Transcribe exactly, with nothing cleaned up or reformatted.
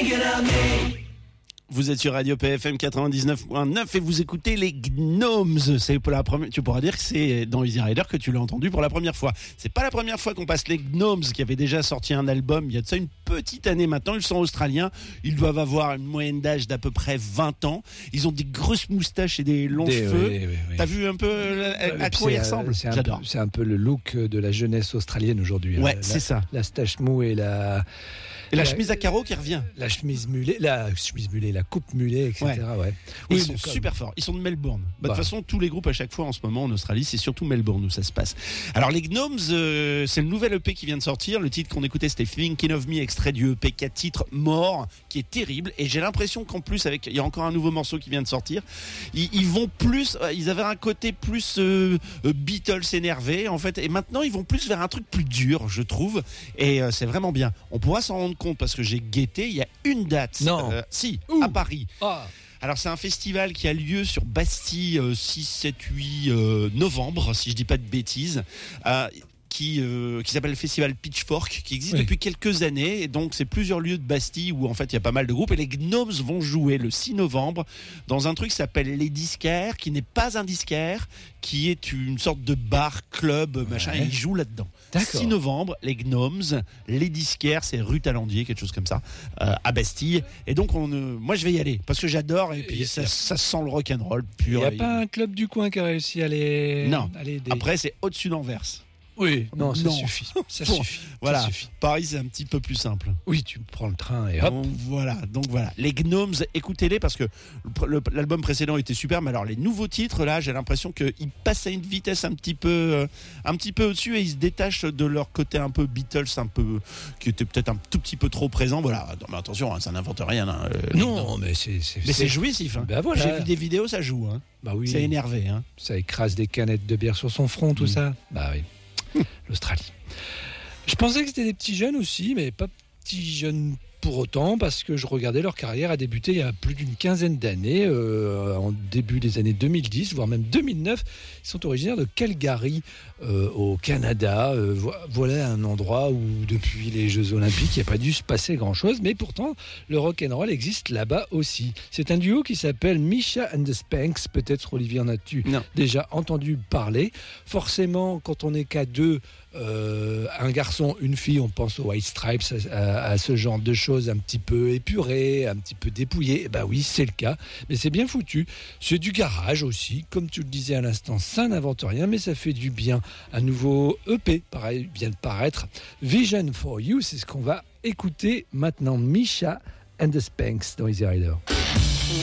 Vous êtes sur Radio P F M quatre-vingt-dix-neuf point neuf et vous écoutez les Gnomes. C'est pour la première, tu pourras dire que c'est dans Easy Rider que tu l'as entendu pour la première fois. C'est pas la première fois qu'on passe les Gnomes, qui avaient déjà sorti un album il y a de ça une petite année maintenant. Ils sont australiens. Ils doivent avoir une moyenne d'âge d'à peu près vingt ans. Ils ont des grosses moustaches et des longs des, cheveux. Oui, oui, oui. T'as vu un peu à, à quoi ils ressemblent? C'est J'adore. Peu, c'est un peu le look de la jeunesse australienne aujourd'hui. Ouais, hein. c'est la, ça. La stache mou et la... Et la, la chemise à carreaux qui revient. La chemise mulet, la chemise mulet, la coupe mulet, et cetera. Ouais. Ouais. Oui, ils sont super forts. Ils sont de Melbourne. Bah, bah. De toute façon, tous les groupes à chaque fois en ce moment en Australie, c'est surtout Melbourne où ça se passe. Alors les Gnomes, euh, c'est le nouvel E P qui vient de sortir. Le titre qu'on écoutait, c'était Thinking of Me, extrait du E P quatre titres, Mort, qui est terrible. Et j'ai l'impression qu'en plus, avec, il y a encore un nouveau morceau qui vient de sortir. Ils, ils vont plus, ils avaient un côté plus euh, Beatles énervé en fait, et maintenant ils vont plus vers un truc plus dur, je trouve. Et euh, c'est vraiment bien. On pourra s'en rendre compte parce que j'ai guetté. Il y a une date. Non. Euh, si, Ouh. à Paris. Ah. Alors c'est un festival qui a lieu sur Bastille euh, six, sept, huit euh, novembre, si je dis pas de bêtises. Euh, Qui, euh, qui s'appelle le festival Pitchfork, qui existe oui. depuis quelques années, et donc c'est plusieurs lieux de Bastille où en fait il y a pas mal de groupes, et les Gnomes vont jouer le six novembre dans un truc qui s'appelle Les Disquaires, qui n'est pas un disquaire, qui est une sorte de bar, club, ouais. machin, et ils jouent là-dedans. D'accord. six novembre, les Gnomes, Les Disquaires, c'est rue Talandier, quelque chose comme ça, euh, à Bastille, et donc on, euh, moi je vais y aller, parce que j'adore, et puis et ça, a... ça sent le rock'n'roll pur. Il n'y a et... pas un club du coin qui a réussi à les... Non, à les... après c'est au-dessus d'Anvers. Oui, non, ça non. suffit. Ça bon, suffit. Voilà. Ça suffit. Paris, c'est un petit peu plus simple. Oui, tu prends le train et hop. Donc, voilà. Donc voilà. Les Gnomes, écoutez-les parce que le, l'album précédent était super, mais alors les nouveaux titres là, j'ai l'impression qu'ils passent à une vitesse un petit peu, euh, un petit peu au-dessus et ils se détachent de leur côté un peu Beatles, un peu qui était peut-être un tout petit peu trop présent. Voilà. Non, mais attention, hein, ça n'invente rien. Hein, euh, non, mais c'est, c'est, mais c'est, c'est jouissif. Hein. Ben voilà. J'ai vu des vidéos, ça joue. Hein. Bah oui. C'est énervé. Hein. Ça écrase des canettes de bière sur son front, tout mmh. ça. Bah oui. L'Australie. Je pensais que c'était des petits jeunes aussi, mais pas petits jeunes pour autant, parce que je regardais leur carrière a débuté il y a plus d'une quinzaine d'années, euh, en début des années deux mille dix, voire même deux mille neuf. Ils sont originaires de Calgary, euh, au Canada. Euh, vo- voilà un endroit où, depuis les Jeux Olympiques, il n'y a pas dû se passer grand-chose, mais pourtant, le rock'n'roll existe là-bas aussi. C'est un duo qui s'appelle Misha and the Spanks. Peut-être, Olivier, en as-tu non. déjà entendu parler. Forcément, quand on n'est qu'à deux, Euh, un garçon, une fille, on pense aux White Stripes, à, à, à ce genre de choses un petit peu épurées, un petit peu dépouillées. Bah oui, c'est le cas, mais c'est bien foutu. C'est du garage aussi, comme tu le disais à l'instant, ça n'invente rien, mais ça fait du bien. Un nouveau E P, pareil, vient de paraître. Vision for You, c'est ce qu'on va écouter maintenant. Misha and the Spanks dans Easy Rider.